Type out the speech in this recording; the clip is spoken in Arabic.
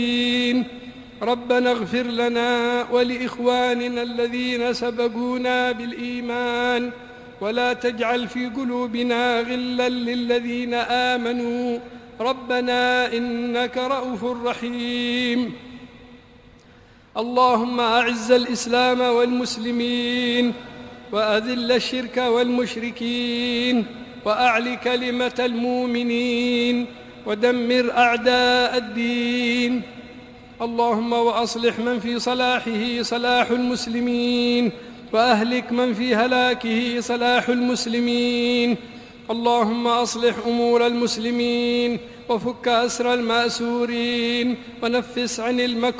ربنا اغفر لنا ولإخواننا الذين سبقونا بالإيمان ولا تجعل في قلوبنا غلا للذين آمنوا ربنا إنك رءوف رحيم. اللهم أعز الإسلام والمسلمين وأذل الشرك والمشركين وأعل كلمة المؤمنين ودمر أعداء الدين. اللهم وأصلح من في صلاحه صلاح المسلمين وأهلك من في هلاكه صلاح المسلمين. اللهم أصلح أمور المسلمين وفك أسر المأسورين ونفس عن المكروه